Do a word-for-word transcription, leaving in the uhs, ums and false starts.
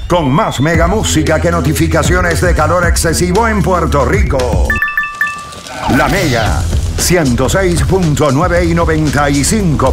con más mega música que notificaciones de calor excesivo en Puerto Rico. La Mega ciento seis punto nueve y noventa y cinco